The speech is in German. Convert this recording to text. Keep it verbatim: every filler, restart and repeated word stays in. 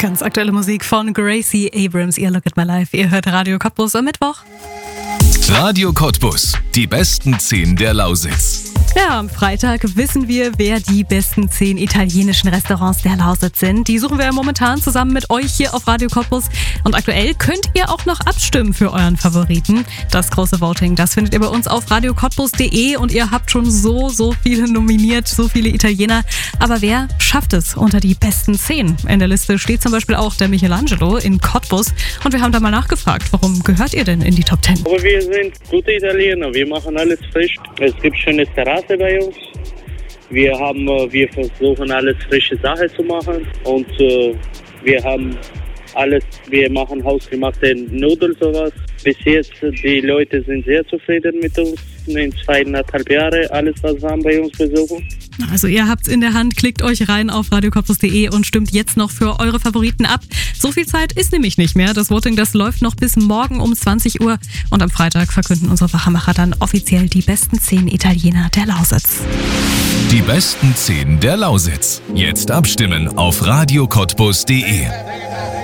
Ganz aktuelle Musik von Gracie Abrams, ihr Look at My Life. Ihr hört Radio Cottbus am Mittwoch. Radio Cottbus, die besten zehn der Lausitz. Ja, am Freitag wissen wir, wer die besten zehn italienischen Restaurants der Lausitz sind. Die suchen wir momentan zusammen mit euch hier auf Radio Cottbus. Und aktuell könnt ihr auch noch abstimmen für euren Favoriten. Das große Voting, das findet ihr bei uns auf radio cottbus punkt de und ihr habt schon so, so viele nominiert, so viele Italiener. Aber wer schafft es unter die besten zehn? In der Liste steht zum Beispiel auch der Michelangelo in Cottbus. Und wir haben da mal nachgefragt, warum gehört ihr denn in die Top zehn? Aber wir sind gute Italiener, wir machen alles frisch. Es gibt schöne Terrasse bei uns. Wir haben, wir versuchen alles frische Sachen zu machen und äh, wir haben alles, wir machen hausgemachte Nudeln sowas. Bis jetzt, die Leute sind sehr zufrieden mit uns. In zweieinhalb Jahre alles, was wir haben bei uns besuchen. Also ihr habt's in der Hand, klickt euch rein auf radio cottbus punkt de und stimmt jetzt noch für eure Favoriten ab. So viel Zeit ist nämlich nicht mehr. Das Voting, das läuft noch bis morgen um zwanzig Uhr und am Freitag verkünden unsere Wachmacher dann offiziell die besten zehn Italiener der Lausitz. Die besten zehn der Lausitz. Jetzt abstimmen auf radio cottbus punkt de.